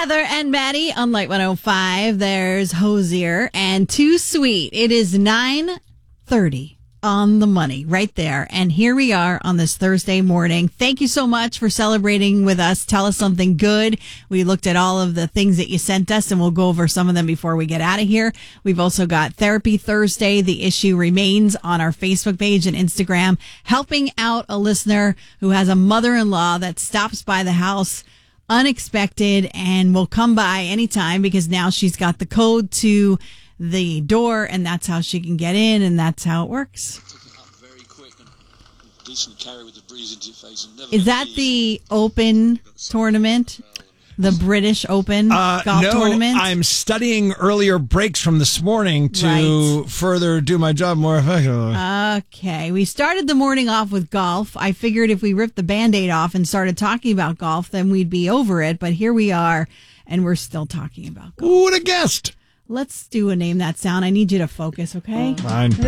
Heather and Maddie on Light 105. There's Hosier and Too Sweet. It is 9:30 on the money right there. And here we are on this Thursday morning. Thank you so much for celebrating with us. Tell us something good. We looked at all of the things that you sent us, and we'll go over some of them before we get out of here. We've also got Therapy Thursday. The issue remains on our Facebook page and Instagram, helping out a listener who has a mother-in-law that stops by the house unexpected and will come by anytime because now she's got the code to the door, and that's how she can get in, and that's how it works. Is that the Open tournament? The British Open golf tournament? I'm studying earlier breaks from this morning to further do my job more effectively. Okay. We started the morning off with golf. I figured if we ripped the Band-Aid off and started talking about golf, then we'd be over it. But here we are, and we're still talking about golf. Who would have guessed? Let's do a Name That Sound. I need you to focus, okay? Fine.